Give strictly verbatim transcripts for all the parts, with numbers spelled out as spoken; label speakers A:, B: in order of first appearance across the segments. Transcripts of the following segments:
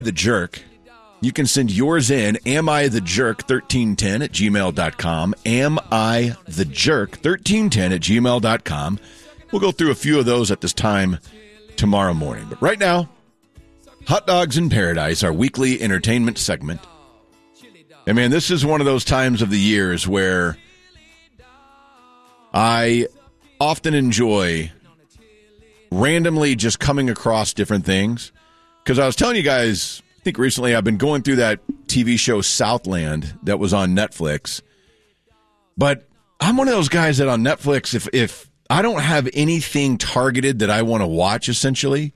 A: The Jerk. You can send yours in, am I the jerk thirteen ten at gmail dot com, am I the jerk thirteen ten at gmail dot com. We'll go through a few of those at this time tomorrow morning. But right now, Hot Dogs in Paradise, our weekly entertainment segment. I mean, this is one of those times of the years where I often enjoy randomly just coming across different things. Because I was telling you guys, I think recently I've been going through that T V show Southland that was on Netflix. But I'm one of those guys that on Netflix, if if I don't have anything targeted that I want to watch, essentially,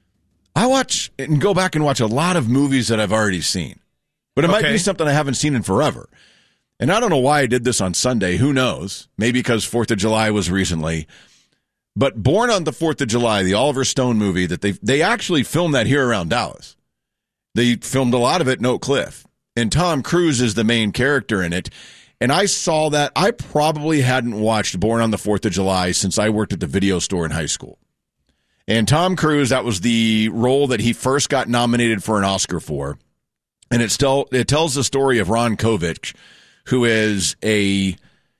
A: I watch and go back and watch a lot of movies that I've already seen. But it okay. might be something I haven't seen in forever. And I don't know why I did this on Sunday. Who knows? Maybe because fourth of July was recently. But Born on the fourth of July, the Oliver Stone movie, that they they actually filmed that here around Dallas. They filmed a lot of it in Oak Cliff. And Tom Cruise is the main character in it. And I saw that. I probably hadn't watched Born on the fourth of July since I worked at the video store in high school. And Tom Cruise, that was the role that he first got nominated for an Oscar for. And it still it tells the story of Ron Kovic, who is a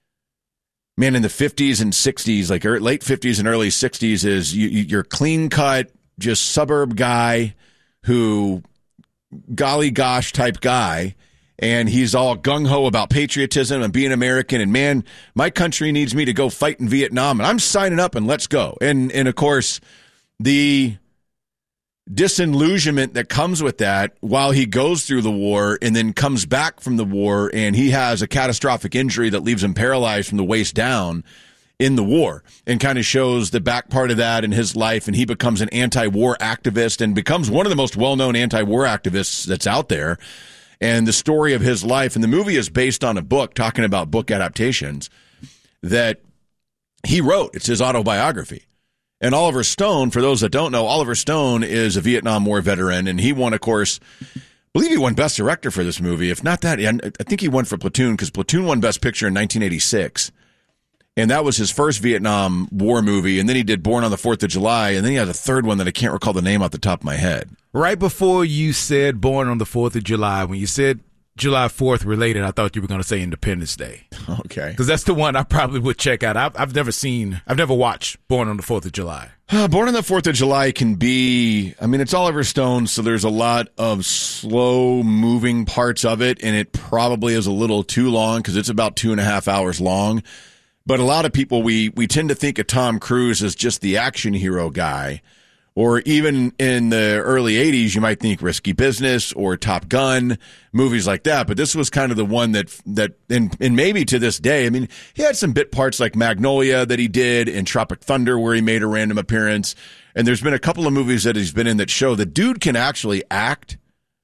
A: man in the fifties and sixties, like late fifties and early sixties, is you, you're clean cut, just suburb guy who, golly gosh type guy. And he's all gung-ho about patriotism and being American. And, man, my country needs me to go fight in Vietnam. And I'm signing up and let's go. And, and of course, the disillusionment that comes with that while he goes through the war and then comes back from the war, and he has a catastrophic injury that leaves him paralyzed from the waist down in the war, and kind of shows the back part of that in his life. And he becomes an anti-war activist and becomes one of the most well-known anti-war activists that's out there. And the story of his life, and the movie is based on a book, talking about book adaptations that he wrote. It's his autobiography. And Oliver Stone, for those that don't know, Oliver Stone is a Vietnam War veteran, and he won, of course, I believe he won Best Director for this movie. If not that, I think he won for Platoon, because Platoon won Best Picture in nineteen eighty-six. And that was his first Vietnam War movie. And then he did Born on the fourth of July, and then he had a third one that I can't recall the name off the top of my head.
B: Right before you said Born on the fourth of July, when you said July fourth related, I thought you were going to say Independence Day.
A: Okay.
B: Because that's the one I probably would check out. I've, I've never seen, I've never watched Born on the fourth of July.
A: Uh, Born on the fourth of July can be, I mean, it's Oliver Stone, so there's a lot of slow-moving parts of it, and it probably is a little too long because it's about two and a half hours long. But a lot of people, we, we tend to think of Tom Cruise as just the action hero guy. Or even in the early eighties, you might think Risky Business or Top Gun, movies like that. But this was kind of the one that, that and, and maybe to this day, I mean, he had some bit parts like Magnolia that he did, and Tropic Thunder where he made a random appearance. And there's been a couple of movies that he's been in that show the dude can actually act.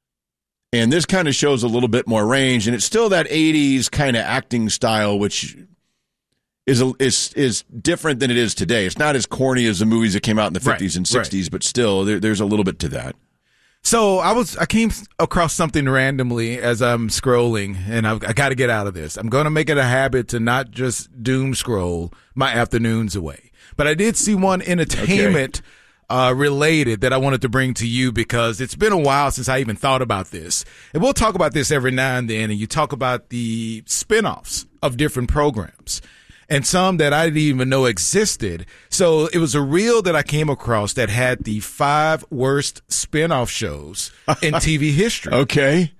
A: And this kind of shows a little bit more range. And it's still that eighties kind of acting style, which is a, is is different than it is today. It's not as corny as the movies that came out in the fifties right, and sixties, right. But still, there, there's a little bit to that.
B: So I was I came across something randomly as I'm scrolling, and I, I got to get out of this. I'm going to make it a habit to not just doom scroll my afternoons away. But I did see one entertainment okay. uh, related that I wanted to bring to you because it's been a while since I even thought about this. And we'll talk about this every now and then, and you talk about the spinoffs of different programs. And some that I didn't even know existed. So it was a reel that I came across that had the five worst spinoff shows in T V history.
A: Okay.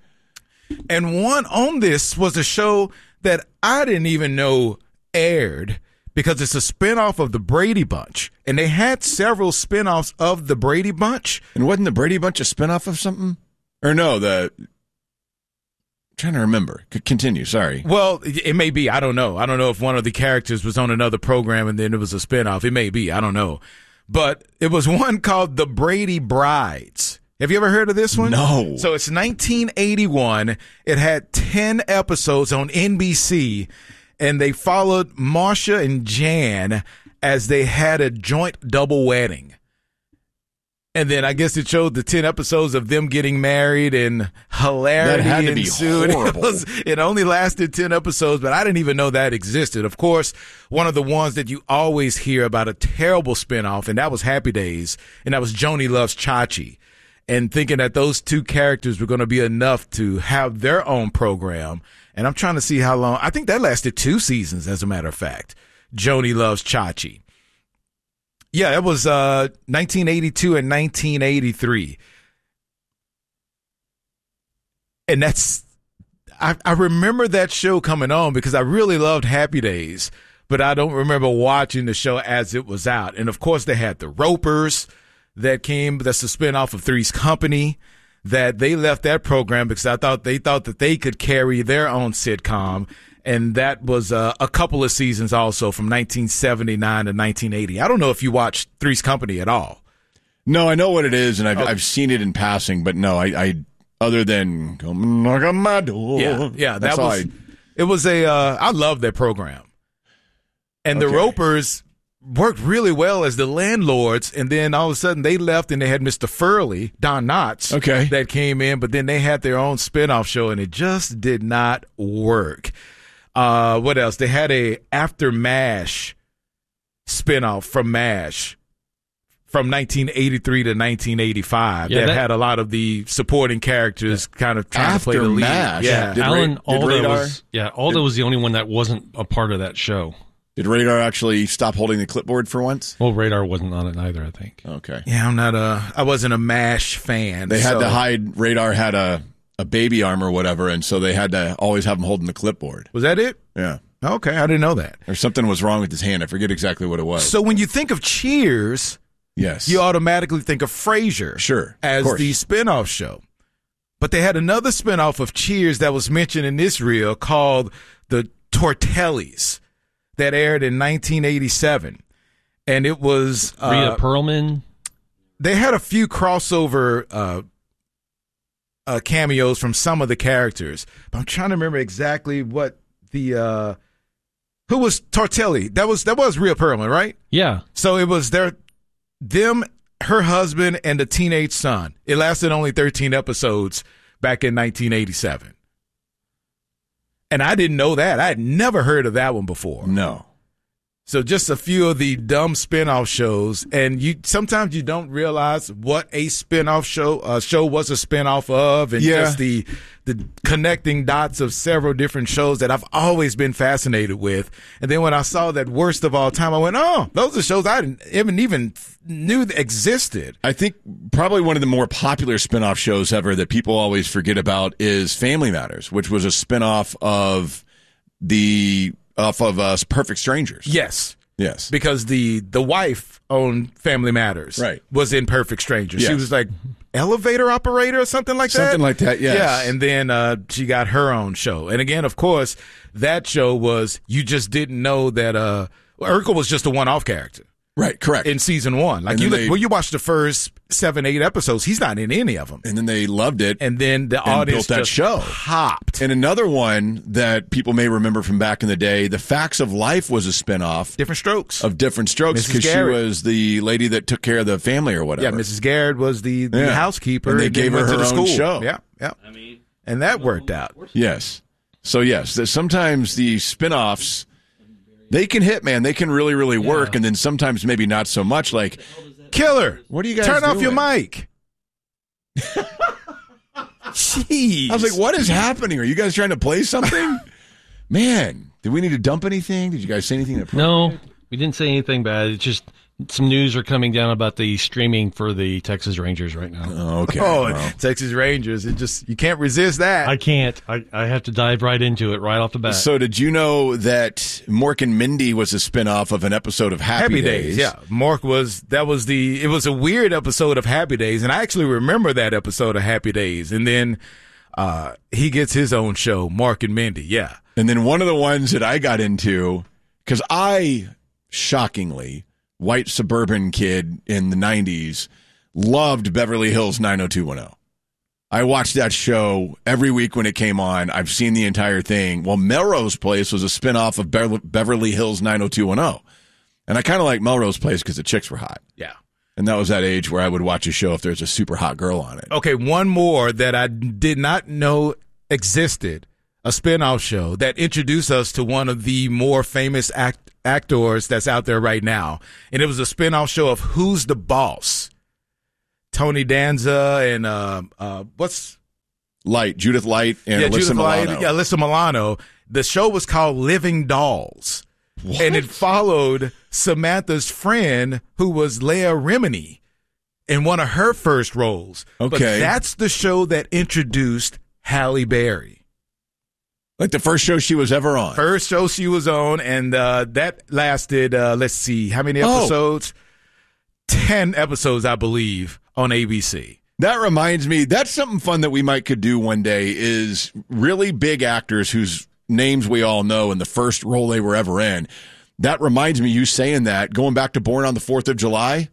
B: And one on this was a show that I didn't even know aired because it's a spinoff of the Brady Bunch. And they had several spinoffs of the Brady Bunch.
A: And wasn't the Brady Bunch a spinoff of something? Or no, the... Trying to remember. Could continue. Sorry.
B: Well, it may be. I don't know. I don't know if one of the characters was on another program and then it was a spinoff. It may be. I don't know. But it was one called The Brady Brides. Have you ever heard of this one?
A: No.
B: So it's nineteen eighty-one. It had ten episodes on N B C, and they followed Marsha and Jan as they had a joint double wedding. And then I guess it showed the ten episodes of them getting married and hilarity
A: that had to
B: ensued.
A: Be horrible.
B: It, was, it only lasted ten episodes, but I didn't even know that existed. Of course, one of the ones that you always hear about a terrible spinoff, and that was Happy Days, and that was Joni Loves Chachi. and thinking that those two characters were going to be enough to have their own program. And I'm trying to see how long. I think that lasted two seasons, as a matter of fact. Joni Loves Chachi. Yeah, it was uh, nineteen eighty-two and nineteen eighty-three. And that's, I, I remember that show coming on because I really loved Happy Days, but I don't remember watching the show as it was out. And of course, they had the Ropers that came, that's a spinoff of Three's Company, that they left that program because I thought they thought that they could carry their own sitcom. And that was uh, a couple of seasons also from nineteen seventy-nine to nineteen eighty. I don't know if you watched Three's Company at all.
A: No, I know what it is, and I've,
B: oh.
A: I've seen it in passing, but no, I, I other than come knock on my door.
B: Yeah, yeah,
A: that's
B: that was.
A: I,
B: it was a. Uh, I love that program, and
A: okay.
B: the Ropers worked really well as the landlords, and then all of a sudden they left, and they had Mister Furley, Don Knotts,
A: okay.
B: that came in, but then they had their own spinoff show, and it just did not work. Uh, what else? They had a After MASH spinoff from MASH. From nineteen eighty-three to nineteen eighty-five, yeah, that, that had a lot of the supporting characters yeah. kind of trying
A: After
B: to play the lead.
A: MASH.
B: Yeah,
C: did Alan
A: Ra- did
C: Alda
A: Radar,
C: was yeah Alda did, was the only one that wasn't a part of that show.
A: Did Radar actually stop holding the clipboard for once?
C: Well, Radar wasn't on it either, I think.
A: Okay.
B: Yeah, I'm not a. I wasn't a MASH fan.
A: They had
B: so.
A: to hide. Radar had a a baby arm or whatever, and so they had to always have him holding the clipboard.
B: Was that it?
A: Yeah.
B: Okay, I didn't know that.
A: Or something was wrong with his hand. I forget exactly what it was.
B: So when you think of Cheers.
A: Yes.
B: You automatically think of Frasier
A: sure,
B: as the spinoff show. But they had another spinoff of Cheers that was mentioned in this reel called The Tortellis that aired in nineteen eighty-seven. And it was... Uh,
C: Rhea Perlman.
B: They had a few crossover uh, uh, cameos from some of the characters. But I'm trying to remember exactly what the... Uh, who was Tortelli? That was that was Rhea Perlman, right?
C: Yeah.
B: So it was their... Them, her husband, and the teenage son. It lasted only thirteen episodes back in nineteen eighty-seven. And I didn't know that. I had never heard of that one before.
A: No.
B: So just a few of the dumb spinoff shows, and you sometimes you don't realize what a spinoff show uh, show was a spinoff of, and
A: yeah.
B: just the the connecting dots of several different shows that I've always been fascinated with. And then when I saw that Worst of All Time, I went, "Oh, those are shows I didn't even even knew that existed."
A: I think probably one of the more popular spinoff shows ever that people always forget about is Family Matters, which was a spinoff of the. Off of uh, Perfect Strangers.
B: Yes.
A: Yes.
B: Because the the wife owned Family Matters.
A: Right.
B: Was in Perfect Strangers.
A: Yes.
B: She was like elevator operator or something like
A: something
B: that.
A: Something like that, yes.
B: Yeah, and then uh, she got her own show. And again, of course, that show was, you just didn't know that uh, Urkel was just a one-off character.
A: Right, correct.
B: In season one. Like you look,
A: they,
B: when you watch the first seven, eight episodes, he's not in any of them.
A: And then they loved it.
B: And then the
A: and
B: audience
A: built that
B: just
A: show.
B: hopped.
A: And another one that people may remember from back in the day, The Facts of Life was a spinoff.
B: Different Strokes.
A: Of Different Strokes, because she was the lady that took care of the family or whatever.
B: Yeah, Missus Garrett was the, the
A: yeah.
B: housekeeper.
A: And they
B: and
A: gave her
B: went
A: her
B: to the
A: own
B: school.
A: show.
B: Yeah, yeah. I mean, and that worked out.
A: Yes. So, yes, sometimes the spinoffs, they can hit, man. They can really, really yeah. work, and then sometimes maybe not so much. Like,
B: Killer,
A: what are you guys
B: turn
A: doing?
B: off your mic. Jeez.
A: I was like, what is happening? Are you guys trying to play something? Man, did we need to dump anything? Did you guys say anything?
C: No, we didn't say anything bad. It's just some news are coming down about the streaming for the Texas Rangers right now.
A: Oh, okay.
B: Oh,
A: well.
B: Texas Rangers. It just, you can't resist that.
C: I can't. I, I have to dive right into it right off the bat.
A: So did you know that Mork and Mindy was a spinoff of an episode of Happy,
B: Happy
A: Days?
B: Days? Yeah. Mork was, that was the, it was a weird episode of Happy Days, and I actually remember that episode of Happy Days. And then uh, he gets his own show, Mork and Mindy. Yeah.
A: And then one of the ones that I got into, because I, shockingly, white suburban kid in the nineties, loved Beverly Hills nine oh two one oh. I watched that show every week when it came on. I've seen the entire thing. Well, Melrose Place was a spinoff of Be- Beverly Hills nine oh two one oh. And I kind of like Melrose Place because the chicks were hot.
B: Yeah.
A: And that was that age where I would watch a show if there's a super hot girl on it.
B: Okay, one more that I did not know existed, a spinoff show that introduced us to one of the more famous act- actors that's out there right now. And it was a spinoff show of Who's the Boss. Tony Danza and uh, uh, what's
A: Light, Judith Light, and
B: yeah,
A: Alyssa
B: Judith
A: Milano.
B: Light, yeah, Alyssa Milano. The show was called Living Dolls,
A: What?
B: and it followed Samantha's friend, who was Leah Remini, in one of her first roles.
A: Okay.
B: But that's the show that introduced Halle Berry.
A: Like the first show she was ever on.
B: First show she was on, and uh, that lasted, uh, let's see, how many
A: Oh.
B: episodes? Ten episodes, I believe, on A B C.
A: That reminds me, that's something fun that we might could do one day is really big actors whose names we all know in the first role they were ever in. That reminds me, you saying that, going back to Born on the fourth of July,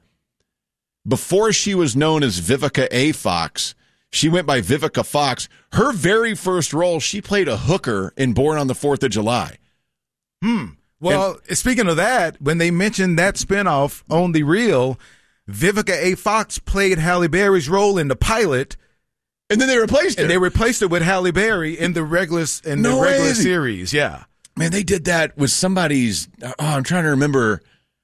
A: before she was known as Vivica A. Fox, she went by Vivica Fox. Her very first role, she played a hooker in Born on the fourth of July.
B: Hmm. Well, and, speaking of that, when they mentioned that spinoff on The Real, Vivica A. Fox played Halle Berry's role in the pilot,
A: and then they replaced her.
B: And they replaced it with Halle Berry in the regular in
A: no
B: the regular
A: way.
B: series. Yeah,
A: man, they did that with somebody's. Oh, I'm trying to remember.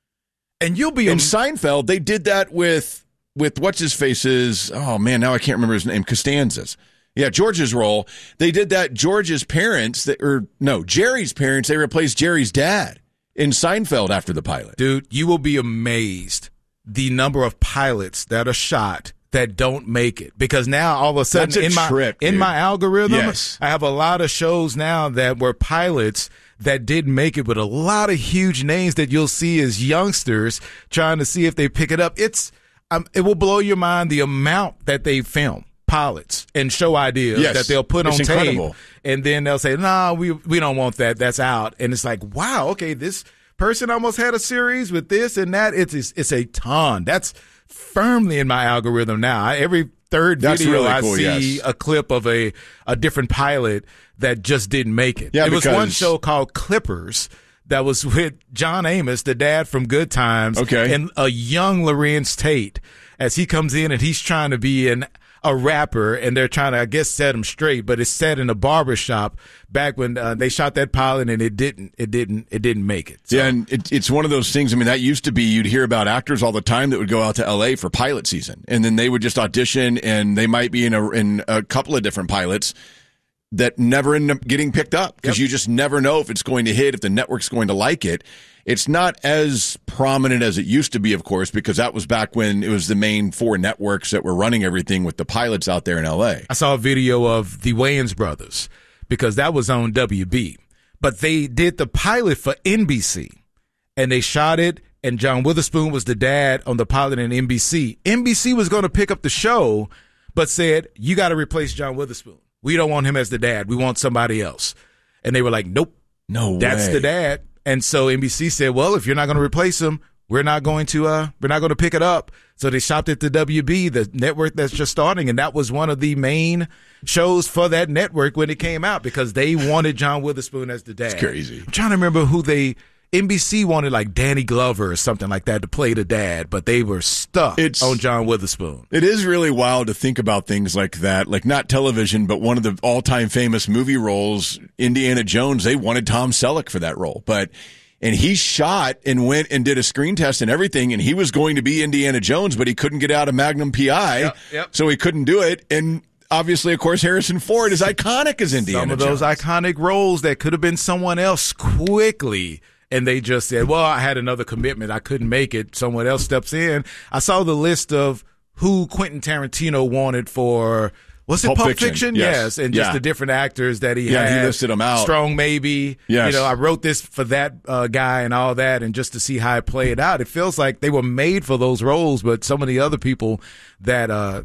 B: And you'll be
A: in
B: a,
A: Seinfeld. They did that with with what's his face's. Oh man, now I can't remember his name. Costanza's. Yeah, George's role. They did that. George's parents, that, or no, Jerry's parents. They replaced Jerry's dad in Seinfeld after the pilot.
B: Dude, you will be amazed the number of pilots that are shot that don't make it, because now all of a sudden
A: That's a
B: in my
A: trip,
B: in
A: dude.
B: my algorithm,
A: yes.
B: I have a lot of shows now that were pilots that didn't make it, with a lot of huge names that you'll see as youngsters trying to see if they pick it up. It's um, it will blow your mind the amount that they film pilots and show ideas
A: yes.
B: that they'll put
A: it's
B: on
A: incredible.
B: tape, and then they'll say, "Nah, we we don't want that. That's out." And it's like, wow, okay, this person almost had a series with this and that. It's it's, it's a ton. That's firmly in my algorithm now. I, every third
A: That's
B: video
A: really
B: I
A: cool,
B: see
A: yes.
B: a clip of a, a different pilot that just didn't make it.
A: Yeah,
B: it was
A: because-
B: one show called Clippers that was with John Amos, the dad from Good Times,
A: Okay.
B: and a young Lorenz Tate, as he comes in and he's trying to be an a rapper, and they're trying to, I guess, set him straight, but it's set in a barber shop back when uh, they shot that pilot, and it didn't, it didn't, it didn't make it. So.
A: Yeah, and it, it's one of those things. I mean, that used to be, you'd hear about actors all the time that would go out to L A for pilot season, and then they would just audition, and they might be in a in a couple of different pilots that never end up getting picked up, because
B: Yep.
A: you just never know if it's going to hit, if the network's going to like it. It's not as prominent as it used to be, of course, because that was back when it was the main four networks that were running everything with the pilots out there in L A.
B: I saw a video of the Wayans brothers, because that was on W B, but they did the pilot for N B C, and they shot it, and John Witherspoon was the dad on the pilot in N B C. N B C was going to pick up the show, but said, you got to replace John Witherspoon. We don't want him as the dad. We want somebody else. And they were like, nope,
A: No
B: that's
A: way.
B: the dad. And so N B C said, well, if you're not going to replace him, we're not going to uh we're not going to pick it up. So they shopped it to W B, the network that's just starting, and that was one of the main shows for that network when it came out, because they wanted John Witherspoon as the dad.
A: It's crazy.
B: I'm trying to remember who they N B C wanted, like Danny Glover or something like that to play the dad, but they were stuck
A: It's-
B: on John Witherspoon.
A: It is really wild to think about things like that, like not television, but one of the all-time famous movie roles, Indiana Jones, they wanted Tom Selleck for that role. But and he shot and went and did a screen test and everything, and he was going to be Indiana Jones, but he couldn't get out of Magnum P I,
B: Yep, yep.
A: so he couldn't do it. And obviously, of course, Harrison Ford is iconic as Indiana
B: Some of those
A: Jones.
B: iconic roles that could have been someone else quickly, and they just said, well, I had another commitment, I couldn't make it, someone else steps in. I saw the list of who Quentin Tarantino wanted for, what's it,
A: Pulp
B: Pulp
A: Fiction,
B: Fiction?
A: yes.
B: Yes, and just
A: Yeah.
B: the different actors that he
A: Yeah,
B: had.
A: he listed them out.
B: Strong Maybe.
A: Yes.
B: You know, I wrote this for that uh, guy and all that, and just to see how it played out. It feels like they were made for those roles, but some of the other people that uh,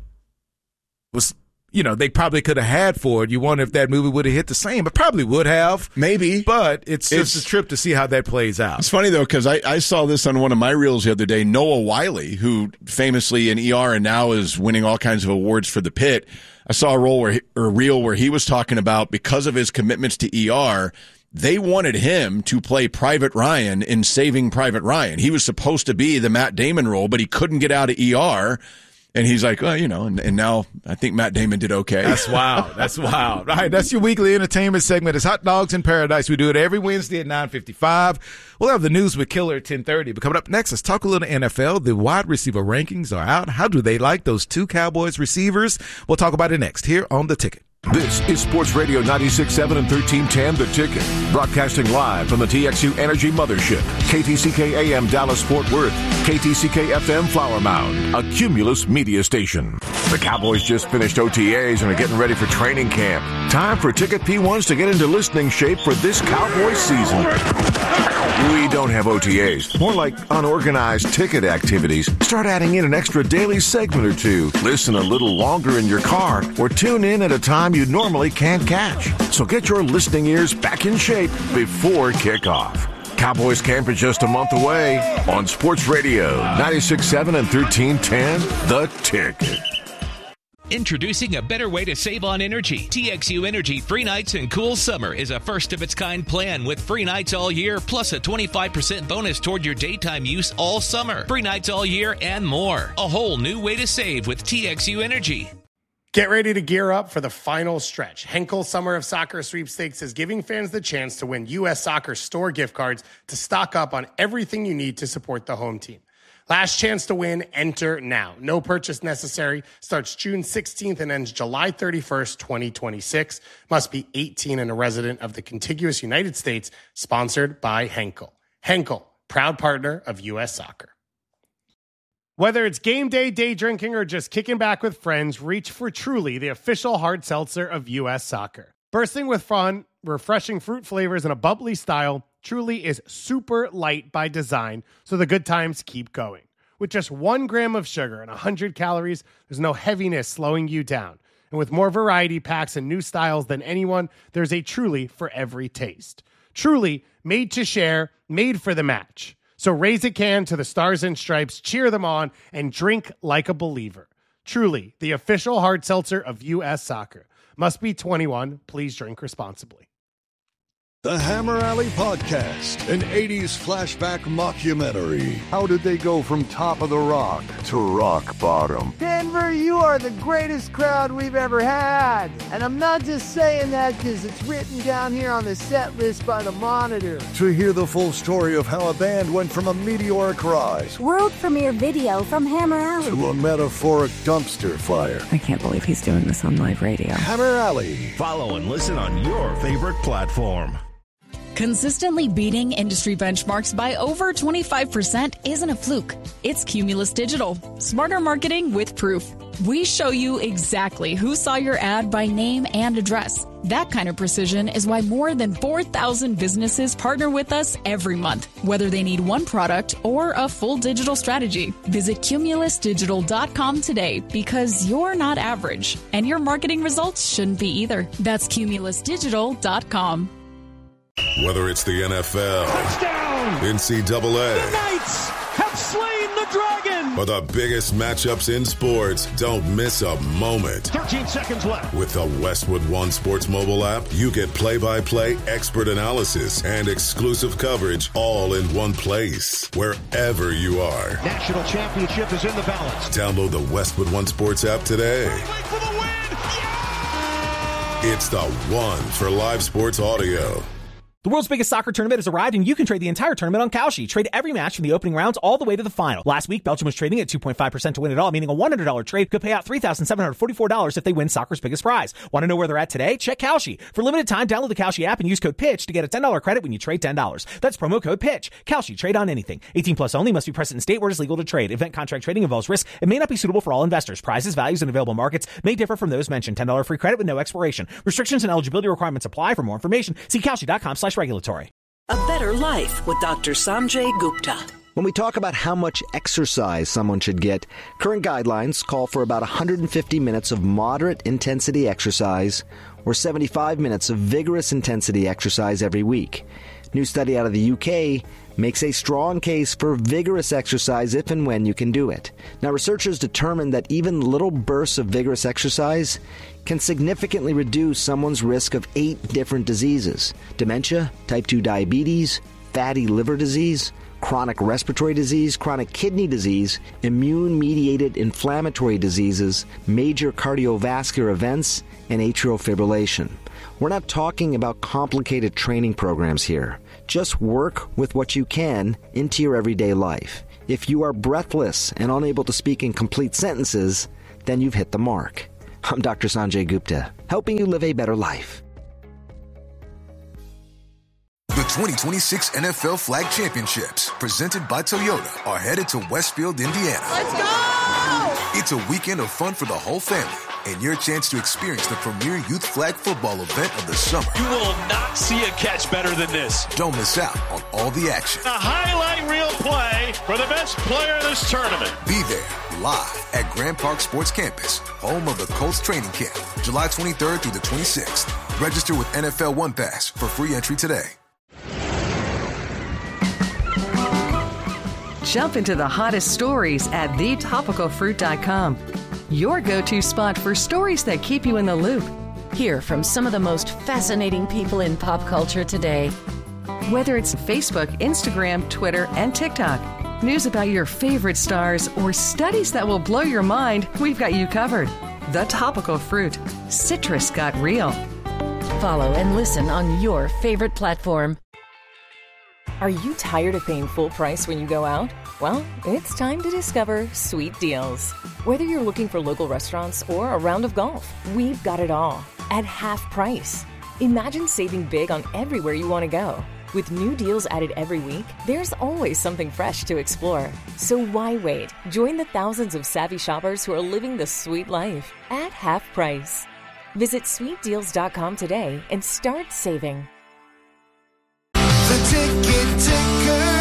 B: was, you know, they probably could have had for it. You wonder if that movie would have hit the same. It probably would have.
A: Maybe.
B: But it's just
A: It's-
B: a trip to see how that plays out.
A: It's funny, though, because I, I saw this on one of my reels the other day. Noah Wiley, who famously in E R and now is winning all kinds of awards for The Pit. I saw a role where he, or a reel where he was talking about, because of his commitments to E R, they wanted him to play Private Ryan in Saving Private Ryan. He was supposed to be the Matt Damon role, but he couldn't get out of E R. And he's like, well, you know, and, and now I think Matt Damon did okay.
B: That's wild. That's wild. All right, that's your weekly entertainment segment. It's Hot Dogs in Paradise. We do it every Wednesday at nine fifty-five. We'll have the news with Killer at ten thirty. But coming up next, let's talk a little N F L. The wide receiver rankings are out. How do they like those two Cowboys receivers? We'll talk about it next here on The Ticket.
D: This is Sports Radio ninety-six point seven and thirteen ten The Ticket. Broadcasting live from the T X U Energy Mothership. K T C K A M Dallas Fort Worth. K T C K F M Flower Mound. A Cumulus media station. The Cowboys just finished O T As and are getting ready for training camp. Time for Ticket P ones to get into listening shape for this Cowboys season. We don't have O T As. More like unorganized ticket activities. Start adding in an extra daily segment or two. Listen a little longer in your car or tune in at a time you normally can't catch. So get your listening ears back in shape before kickoff. Cowboys camp is just a month away on Sports Radio ninety-six point seven and thirteen ten The Ticket.
E: Introducing a better way to save on energy. T X U Energy Free Nights and Cool Summer is a first-of-its-kind plan with free nights all year, plus a twenty-five percent bonus toward your daytime use all summer. Free nights all year and more. A whole new way to save with T X U Energy.
F: Get ready to gear up for the final stretch. Henkel Summer of Soccer Sweepstakes is giving fans the chance to win U S Soccer store gift cards to stock up on everything you need to support the home team. Last chance to win, enter now. No purchase necessary. Starts June sixteenth and ends July thirty-first, twenty twenty-six. Must be eighteen and a resident of the contiguous United States. Sponsored by Henkel. Henkel, proud partner of U S Soccer. Whether it's game day, day drinking, or just kicking back with friends, reach for Truly, the official hard seltzer of U S Soccer. Bursting with fun, refreshing fruit flavors, and a bubbly style, Truly is super light by design, so the good times keep going. With just one gram of sugar and one hundred calories, there's no heaviness slowing you down. And with more variety packs and new styles than anyone, there's a Truly for every taste. Truly, made to share, made for the match. So raise a can to the Stars and Stripes, cheer them on, and drink like a believer. Truly, the official hard seltzer of U S Soccer. Must be twenty-one. Please drink responsibly.
G: The Hammer Alley Podcast, an eighties flashback mockumentary. How did they go from top of the rock to rock bottom?
H: Denver, you are the greatest crowd we've ever had. And I'm not just saying that because it's written down here on the set list by the Monitor.
G: To hear the full story of how a band went from a meteoric rise,
I: world premiere video from Hammer Alley,
G: to a metaphoric dumpster fire.
J: I can't believe he's doing this on live radio.
G: Hammer Alley.
K: Follow and listen on your favorite platform.
L: Consistently beating industry benchmarks by over twenty-five percent isn't a fluke. It's Cumulus Digital. Smarter marketing with proof. We show you exactly who saw your ad by name and address. That kind of precision is why more than four thousand businesses partner with us every month, whether they need one product or a full digital strategy. Visit cumulus digital dot com today because you're not average, and your marketing results shouldn't be either. That's cumulus digital dot com.
M: Whether it's the N F L,
N: touchdown,
M: N C double A,
N: the Knights have slain the dragon,
M: or the biggest matchups in sports, don't miss a moment.
N: thirteen seconds left.
M: With the Westwood One Sports mobile app, you get play-by-play expert analysis and exclusive coverage all in one place, wherever you are.
N: National championship is in the balance.
M: Download the Westwood One Sports app today.
N: For the win. Yeah!
M: It's the one for live sports audio.
O: The world's biggest soccer tournament has arrived, and you can trade the entire tournament on Kalshi. Trade every match from the opening rounds all the way to the final. Last week, Belgium was trading at two point five percent to win it all, meaning a one hundred dollars trade could pay out three thousand seven hundred forty-four dollars if they win soccer's biggest prize. Want to know where they're at today? Check Kalshi. For limited time, download the Kalshi app and use code PITCH to get a ten dollars credit when you trade ten dollars. That's promo code PITCH. Kalshi. Trade on anything. eighteen plus only. Must be present in state where it is legal to trade. Event contract trading involves risk and may not be suitable for all investors. Prizes, values, and available markets may differ from those mentioned. ten dollars free credit with no expiration. Restrictions and eligibility requirements apply. For more information, see kalshi dot com slash regulatory.
P: A better life with Doctor Sanjay Gupta.
Q: When we talk about how much exercise someone should get, current guidelines call for about one hundred fifty minutes of moderate intensity exercise or seventy-five minutes of vigorous intensity exercise every week. New study out of the U K makes a strong case for vigorous exercise if and when you can do it. Now, researchers determined that even little bursts of vigorous exercise can significantly reduce someone's risk of eight different diseases: dementia, type two diabetes, fatty liver disease, chronic respiratory disease, chronic kidney disease, immune-mediated inflammatory diseases, major cardiovascular events, and atrial fibrillation. We're not talking about complicated training programs here. Just work with what you can into your everyday life. If you are breathless and unable to speak in complete sentences, then you've hit the mark. I'm Doctor Sanjay Gupta, helping you live a better life.
R: The twenty twenty-six N F L Flag Championships, presented by Toyota, are headed to Westfield, Indiana.
N: Let's go!
R: It's a weekend of fun for the whole family and your chance to experience the premier youth flag football event of the summer.
N: You will not see a catch better than this.
R: Don't miss out on all the action.
N: A highlight reel play for the best player in this tournament.
R: Be there live at Grand Park Sports Campus, home of the Colts training camp, July twenty-third through the twenty-sixth. Register with N F L One Pass for free entry today.
S: Jump into the hottest stories at the topical fruit dot com. Your go-to spot for stories that keep you in the loop.
T: Hear from some of the most fascinating people in pop culture today.
S: Whether it's Facebook, Instagram, Twitter, and TikTok, news about your favorite stars, or studies that will blow your mind, we've got you covered. The Topical Fruit. Citrus got real.
T: Follow and listen on your favorite platform.
U: Are you tired of paying full price when you go out? Well, it's time to discover Sweet Deals. Whether you're looking for local restaurants or a round of golf, we've got it all at half price. Imagine saving big on everywhere you want to go. With new deals added every week, there's always something fresh to explore. So why wait? Join the thousands of savvy shoppers who are living the sweet life at half price. Visit sweet deals dot com today and start saving.
V: The Ticket Ticker.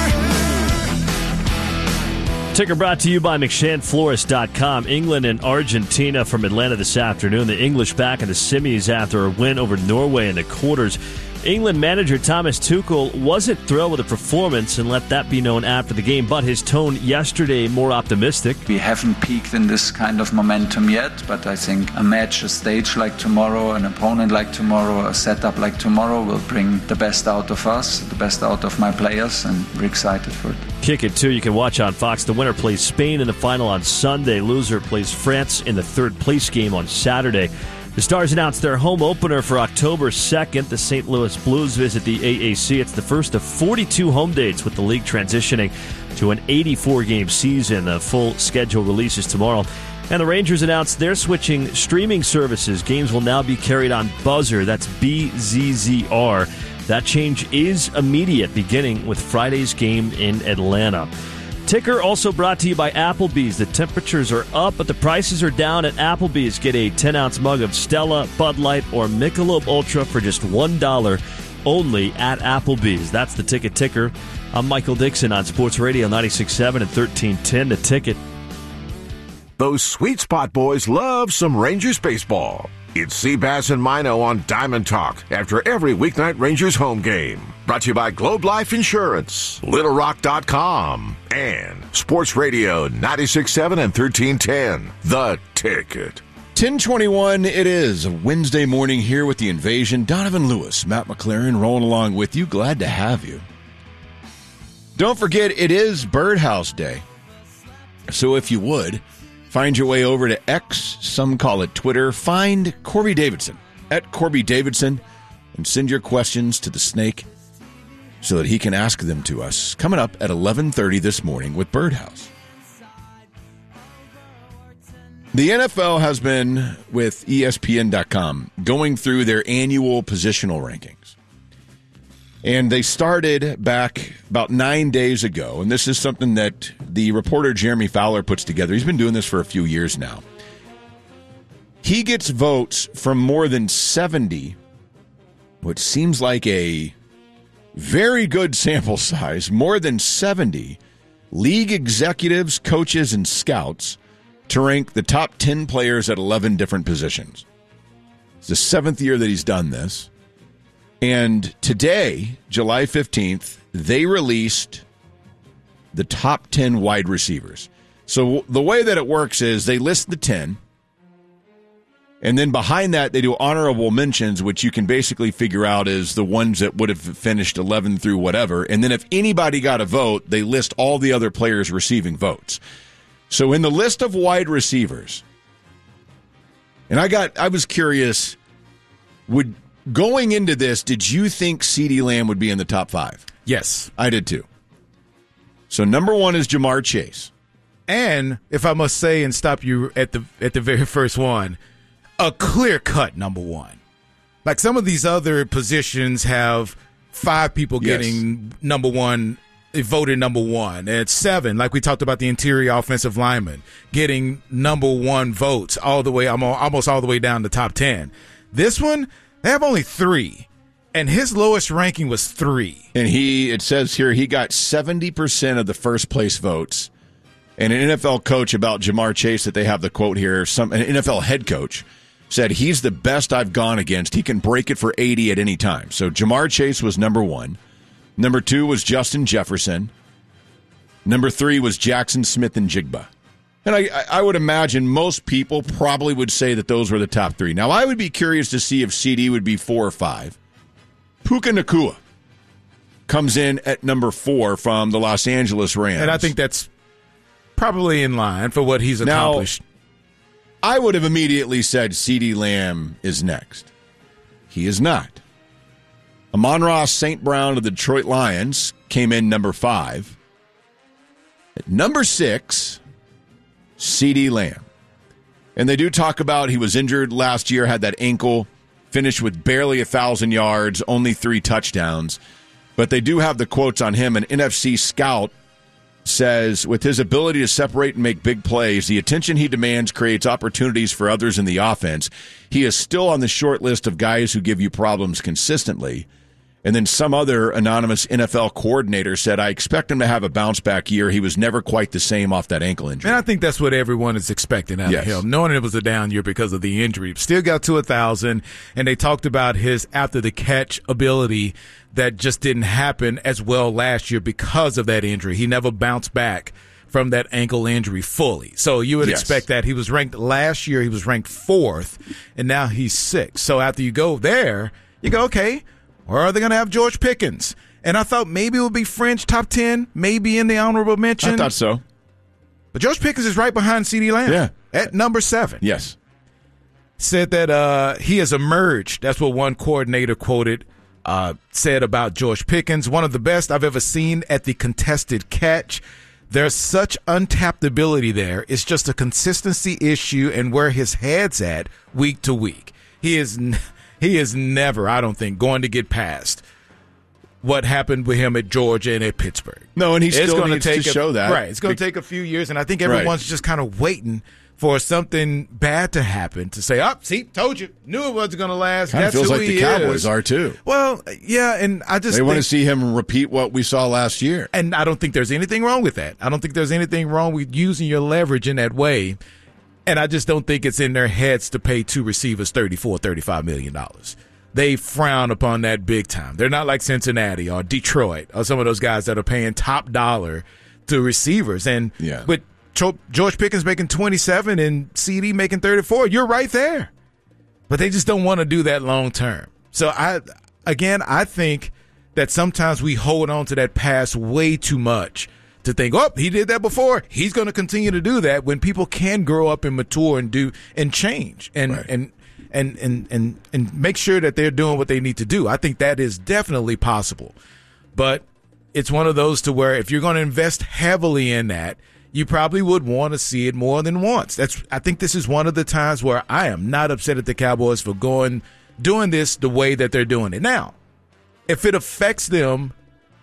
W: Ticker brought to you by McShan Florist dot com. England and Argentina from Atlanta this afternoon. The English back in the semis after a win over Norway in the quarters. England manager Thomas Tuchel wasn't thrilled with the performance and let that be known after the game, but his tone yesterday more optimistic.
X: We haven't peaked in this kind of momentum yet, but I think a match, a stage like tomorrow, an opponent like tomorrow, a setup like tomorrow will bring the best out of us, the best out of my players, and we're excited for it.
W: Kick It, too, you can watch on Fox. The winner plays Spain in the final on Sunday. Loser plays France in the third place game on Saturday. The Stars announced their home opener for October second. The Saint Louis Blues visit the A A C. It's the first of forty-two home dates with the league transitioning to an eighty-four game season. The full schedule releases tomorrow. And the Rangers announced they're switching streaming services. Games will now be carried on Buzzr. That's B Z Z R. That change is immediate, beginning with Friday's game in Atlanta. Ticker also brought to you by Applebee's. The temperatures are up, but the prices are down at Applebee's. Get a ten-ounce mug of Stella, Bud Light, or Michelob Ultra for just one dollar only at Applebee's. That's the Ticket Ticker. I'm Michael Dixon on Sports Radio ninety-six point seven and thirteen ten. The Ticket.
D: Those Sweet Spot boys love some Rangers baseball. It's Seabass and Mino on Diamond Talk after every weeknight Rangers home game. Brought to you by Globe Life Insurance, Little Rock dot com, and Sports Radio ninety-six point seven and thirteen ten. The Ticket.
A: ten twenty-one it is, a Wednesday morning here with the Invasion. Donovan Lewis, Matt McLaren rolling along with you. Glad to have you. Don't forget, it is Birdhouse Day. So if you would, find your way over to X, some call it Twitter. Find Corby Davidson, at Corby Davidson, and send your questions to the snake so that he can ask them to us. Coming up at eleven thirty this morning with Birdhouse. The N F L has been, with E S P N dot com, going through their annual positional rankings. And they started back about nine days ago, and this is something that the reporter Jeremy Fowler puts together. He's been doing this for a few years now. He gets votes from more than seventy, which seems like a very good sample size, more than seventy league executives, coaches, and scouts to rank the top ten players at eleven different positions. It's the seventh year that he's done this. And today, July fifteenth, they released the top ten wide receivers. So the way that it works is they list the ten, And then behind that, they do honorable mentions, which you can basically figure out as the ones that would have finished eleven through whatever. And then if anybody got a vote, they list all the other players receiving votes. So in the list of wide receivers, and I got, I was curious, would going into this, did you think CeeDee Lamb would be in the top five?
B: Yes.
A: I did too. So number one is Jamar Chase.
B: And if I must say and stop you at the at the very first one, a clear-cut number one. Like some of these other positions have five people
A: Yes.
B: getting number one, voted number one. And seven, like we talked about the interior offensive lineman, getting number one votes all the way, almost all the way down to top ten. This one, they have only three. And his lowest ranking was three.
A: And he, it says here, he got seventy percent of the first place votes. And an N F L coach about Jamar Chase, that they have the quote here, some an N F L head coach said, he's the best I've gone against. He can break it for eighty at any time. So Jamar Chase was number one. Number two was Justin Jefferson. Number three was Jackson Smith and Jigba. And I, I would imagine most people probably would say that those were the top three. Now, I would be curious to see if C D would be four or five. Puka Nacua comes in at number four from the Los Angeles Rams.
B: And I think that's probably in line for what he's accomplished.
A: Now, I would have immediately said CeeDee Lamb is next. He is not. Amon-Ra Saint Brown of the Detroit Lions came in number five. At number six, CeeDee Lamb. And they do talk about he was injured last year, had that ankle, finished with barely a thousand yards, only three touchdowns. But they do have the quotes on him. An N F C scout says, with his ability to separate and make big plays, the attention he demands creates opportunities for others in the offense. He is still on the short list of guys who give you problems consistently. And then some other anonymous N F L coordinator said, I expect him to have a bounce-back year. He was never quite the same off that ankle injury.
B: And I think that's what everyone is expecting out
A: Yes.
B: of him, knowing it was a down year because of the injury. Still got to a thousand, and they talked about his after-the-catch ability that just didn't happen as well last year because of that injury. He never bounced back from that ankle injury fully. So you would
A: Yes.
B: expect that. He was ranked last year, he was ranked fourth, and now he's sixth. So after you go there, you go, okay, or are they going to have George Pickens? And I thought maybe it would be French top ten, maybe in the honorable mention.
A: I thought so.
B: But George Pickens is right behind CeeDee Lamb.
A: Yeah.
B: At number seven.
A: Yes.
B: Said that uh, he has emerged. That's what one coordinator quoted, uh, said about George Pickens. One of the best I've ever seen at the contested catch. There's such untapped ability there. It's just a consistency issue and where his head's at week to week. He is... N- He is never, I don't think, going to get past what happened with him at Georgia and at Pittsburgh.
A: No, and he still
B: gonna
A: needs
B: take
A: to
B: a,
A: show that.
B: Right. It's going to take a few years, and I think everyone's
A: Right.
B: just kind of waiting for something bad to happen to say, oh, see, told you. Knew it wasn't going to last.
A: Kind of
B: That's
A: feels
B: who
A: like
B: he
A: the Cowboys
B: is.
A: are, too.
B: Well, yeah, and I just
A: They want to
B: think-
A: see him repeat what we saw last year.
B: And I don't think there's anything wrong with that. I don't think there's anything wrong with using your leverage in that way. And I just don't think it's in their heads to pay two receivers thirty-four, thirty-five million dollars. They frown upon that big time. They're not like Cincinnati or Detroit or some of those guys that are paying top dollar to receivers. And
A: Yeah.
B: with Cho- George Pickens making twenty-seven and C D making thirty-four, you're right there. But they just don't want to do that long term. So I, again, I think that sometimes we hold on to that past way too much to think, oh, he did that before. He's going to continue to do that when people can grow up and mature and do and change and
A: Right.
B: and. And, and and and make sure that they're doing what they need to do. I think that is definitely possible. But it's one of those to where if you're going to invest heavily in that, you probably would want to see it more than once. That's I think this is one of the times where I am not upset at the Cowboys for going doing this the way that they're doing it. Now, if it affects them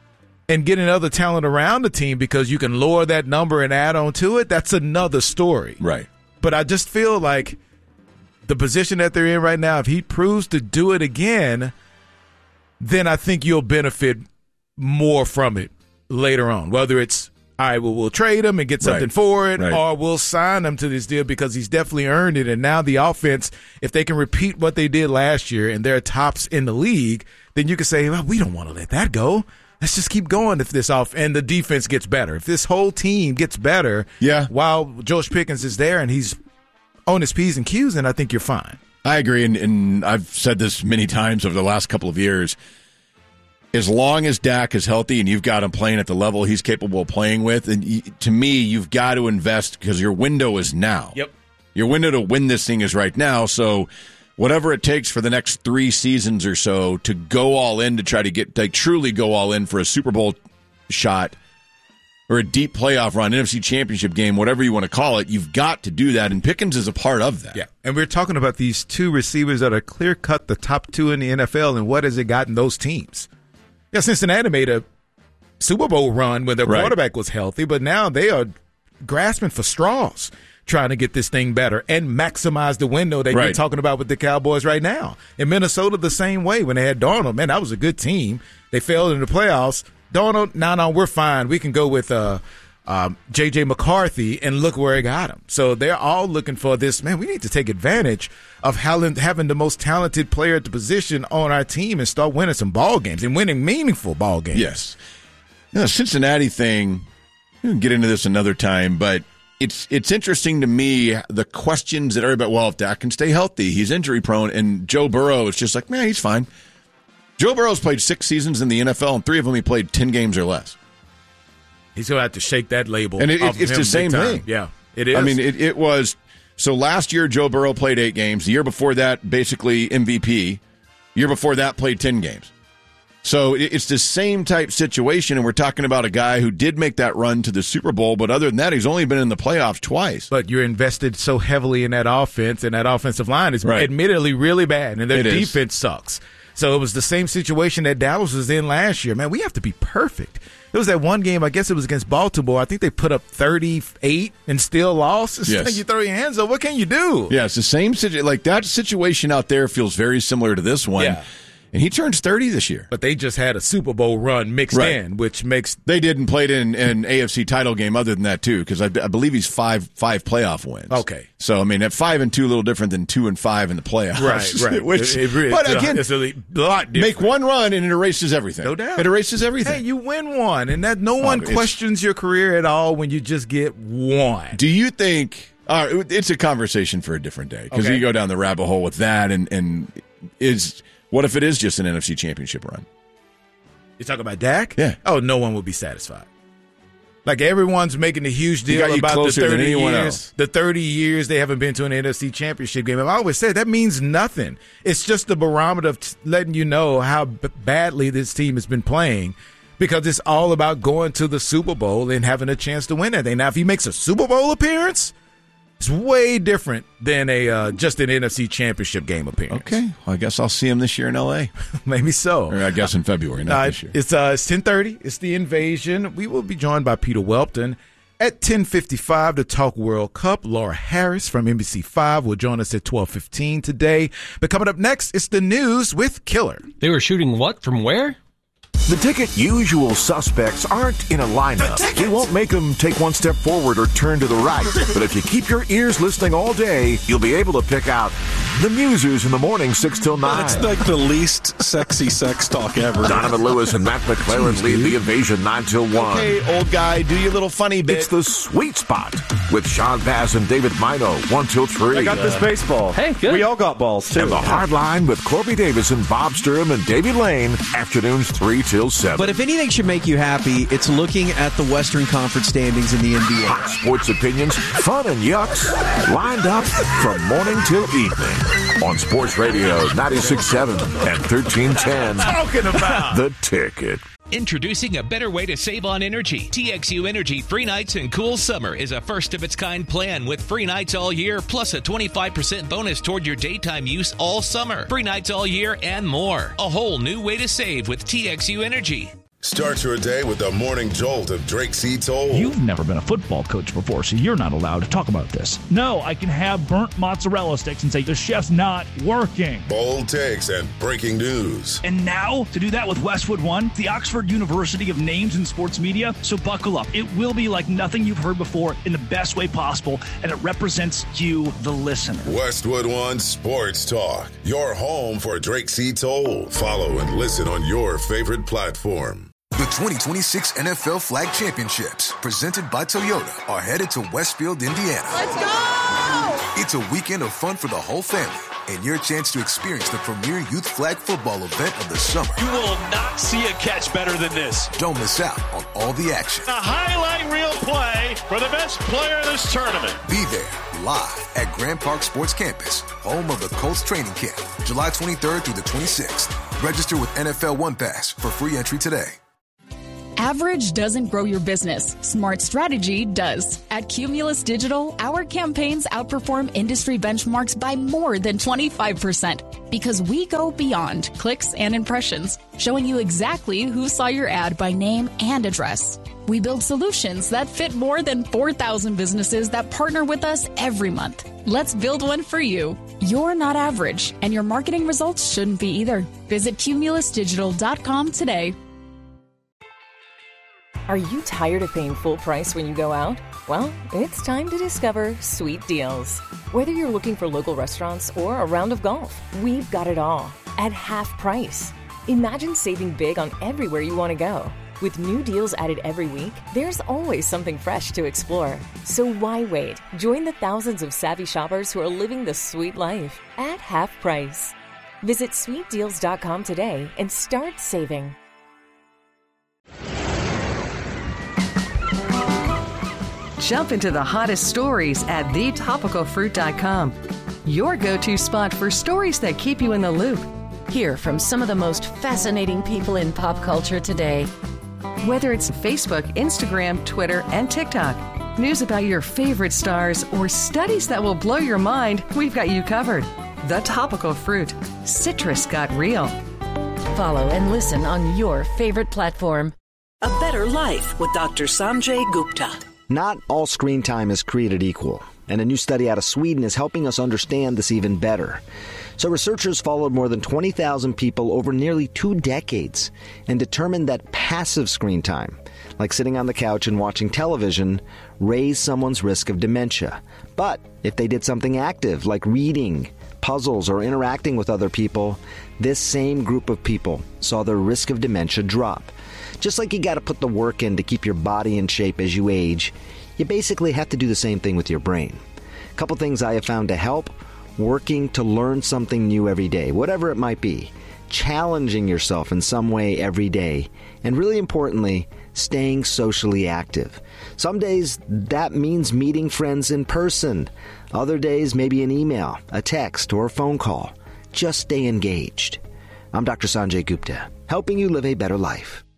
B: and getting other talent around the team because you can lower that number and add on to it, that's another story.
A: Right.
B: But I just feel like the position that they're in right now, if he proves to do it again, then I think you'll benefit more from it later on. Whether it's, all right, well, we'll trade him and get something
A: Right.
B: for it,
A: Right.
B: or we'll sign him to this deal because he's definitely earned it. And now the offense, if they can repeat what they did last year and they're tops in the league, then you can say, well, we don't want to let that go. Let's just keep going if this off and the defense gets better. If this whole team gets better
A: Yeah.
B: while George Pickens is there and he's on his P's and Q's, and I think you're fine.
A: I agree, and, and I've said this many times over the last couple of years. As long as Dak is healthy and you've got him playing at the level he's capable of playing with, and you, to me, you've got to invest because your window is now.
B: Yep.
A: Your window to win this thing is right now, so whatever it takes for the next three seasons or so to go all in to try to get, like, truly go all in for a Super Bowl shot or a deep playoff run, N F C Championship game, whatever you want to call it, you've got to do that, and Pickens is a part of that.
B: Yeah, and we're talking about these two receivers that are clear-cut the top two in the N F L, and what has it gotten those teams? Yeah, Cincinnati made a Super Bowl run when their
A: right.
B: quarterback was healthy, but now they are grasping for straws, trying to get this thing better and maximize the window that right. you're talking about with the Cowboys right now. In Minnesota, the same way. When they had Darnold, man, that was a good team. They failed in the playoffs. Darnold, no, no, we're fine. We can go with uh, um, J J McCarthy, and look where it got him. So they're all looking for this. Man, we need to take advantage of having the most talented player at the position on our team and start winning some ball games and winning meaningful ball games.
A: Yes. The Cincinnati thing, we can get into this another time, but it's it's interesting to me, the questions that everybody, well, if Dak can stay healthy, he's injury prone, and Joe Burrow is just like, man, he's fine. Joe Burrow's played six seasons in the N F L, and three of them he played ten games or less.
B: He's going to have to shake that label.
A: And it,
B: off
A: it's
B: of him
A: the same
B: time.
A: thing.
B: Yeah, it is.
A: I mean, it, it was, so last year Joe Burrow played eight games. The year before that, basically M V P. Year before that, played ten games. So it, it's the same type situation, and we're talking about a guy who did make that run to the Super Bowl, but other than that, he's only been in the playoffs twice.
B: But you're invested so heavily in that offense, and that offensive line is
A: right.
B: admittedly really bad, and their
A: it
B: defense
A: is.
B: sucks. So it was the same situation that Dallas was in last year. Man, we have to be perfect. It was that one game, I guess it was against Baltimore. I think they put up thirty-eight and still lost. It's
A: yes.
B: like you throw your hands up. What can you do?
A: Yeah, it's the same situation. Like, that situation out there feels very similar to this one.
B: Yeah.
A: And he turns thirty this year.
B: But they just had a Super Bowl run mixed
A: right.
B: in, which makes...
A: They didn't play it in an A F C title game other than that, too, because I, I believe he's five five playoff wins.
B: Okay.
A: So, I mean, at five and two, a little different than two and five in the playoffs.
B: Right, right.
A: Which,
B: it, it,
A: but
B: it's
A: again,
B: a, it's a lot different.
A: Make one run and it erases everything.
B: No doubt.
A: It erases everything.
B: Hey, you win one, and that no one oh, questions your career at all when you just get one.
A: Do you think... Uh, it's a conversation for a different day, because
B: okay.
A: you go down the rabbit hole with that, and, and is... What if it is just an N F C Championship run?
B: You talking about Dak?
A: Yeah.
B: Oh, no one will be satisfied. Like, everyone's making a huge deal about the thirty years.
A: Else.
B: The thirty years they haven't been to an N F C Championship game. I've always said that means nothing. It's just a barometer of t- letting you know how b- badly this team has been playing, because it's all about going to the Super Bowl and having a chance to win that thing. Now, if he makes a Super Bowl appearance, it's way different than a uh, just an N F C Championship game appearance.
A: Okay, well, I guess I'll see him this year in L A
B: Maybe so.
A: Or I guess in February, not
B: uh,
A: this year.
B: It's uh, it's ten thirty. It's The Invasion. We will be joined by Peter Welton at ten fifty-five to talk World Cup. Laura Harris from N B C five will join us at twelve fifteen today. But coming up next, it's the news with Killer.
C: They were shooting what? From where?
D: The Ticket usual suspects aren't in a lineup. We won't make them take one step forward or turn to the right. But if you keep your ears listening all day, you'll be able to pick out the Musers in the morning, six till nine.
E: That's like the least sexy sex talk ever.
D: Donovan Lewis and Matt McLaren Jeez, lead dude. the Invasion nine till one.
A: Okay, old guy, do your little funny bit.
D: It's the Sweet Spot with Sean Bass and David Mino, one till three.
E: I got this baseball.
C: Hey, good.
E: We all got balls, too.
D: And the Hard Line with Corby Davis and Bob Sturm and Davey Lane, afternoons three till seven.
F: But if anything should make you happy, it's looking at the Western Conference standings in the N B A.
D: Hot sports opinions, fun and yucks, lined up from morning till evening on Sports Radio ninety-six point seven and thirteen ten.
B: Talking about
D: The Ticket.
H: Introducing a better way to save on energy. T X U Energy Free Nights and Cool Summer is a first-of-its-kind plan with free nights all year, plus a twenty-five percent bonus toward your daytime use all summer. Free nights all year and more. A whole new way to save with T X U Energy.
M: Start your day with the morning jolt of Drake C. Toll.
Y: You've never been a football coach before, so you're not allowed to talk about this. No, I can have burnt mozzarella sticks and say the chef's not working.
M: Bold takes and breaking news.
Y: And now, to do that with Westwood One, the Oxford University of Names in Sports Media. So buckle up. It will be like nothing you've heard before in the best way possible, and it represents you, the listener.
M: Westwood One Sports Talk, your home for Drake C. Toll. Follow and listen on your favorite platform.
R: The twenty twenty-six N F L Flag Championships, presented by Toyota, are headed to Westfield, Indiana.
V: Let's go!
R: It's a weekend of fun for the whole family, and your chance to experience the premier youth flag football event of the summer.
N: You will not see a catch better than this.
R: Don't miss out on all the action.
N: A highlight reel play for the best player in this tournament.
R: Be there live at Grand Park Sports Campus, home of the Colts training camp, July twenty-third through the twenty-sixth. Register with N F L One Pass for free entry today.
G: Average doesn't grow your business. Smart strategy does. At Cumulus Digital, our campaigns outperform industry benchmarks by more than twenty-five percent because we go beyond clicks and impressions, showing you exactly who saw your ad by name and address. We build solutions that fit more than four thousand businesses that partner with us every month. Let's build one for you. You're not average, and your marketing results shouldn't be either. Visit cumulus digital dot com today.
U: Are you tired of paying full price when you go out? Well, it's time to discover Sweet Deals. Whether you're looking for local restaurants or a round of golf, we've got it all at half price. Imagine saving big on everywhere you want to go. With new deals added every week, there's always something fresh to explore. So why wait? Join the thousands of savvy shoppers who are living the sweet life at half price. Visit sweet deals dot com today and start saving.
S: Jump into the hottest stories at the topical fruit dot com. Your go-to spot for stories that keep you in the loop.
T: Hear from some of the most fascinating people in pop culture today.
S: Whether it's Facebook, Instagram, Twitter, and TikTok, news about your favorite stars, or studies that will blow your mind, we've got you covered. The Topical Fruit. Citrus got real.
T: Follow and listen on your favorite platform.
P: A Better Life with Doctor Sanjay Gupta.
Q: Not all screen time is created equal, and a new study out of Sweden is helping us understand this even better. So researchers followed more than twenty thousand people over nearly two decades and determined that passive screen time, like sitting on the couch and watching television, raised someone's risk of dementia. But if they did something active, like reading, puzzles, or interacting with other people, this same group of people saw their risk of dementia drop. Just like you got to put the work in to keep your body in shape as you age, you basically have to do the same thing with your brain. A couple things I have found to help: working to learn something new every day, whatever it might be, challenging yourself in some way every day, and really importantly, staying socially active. Some days that means meeting friends in person. Other days, maybe an email, a text, or a phone call. Just stay engaged. I'm Doctor Sanjay Gupta, helping you live a better life.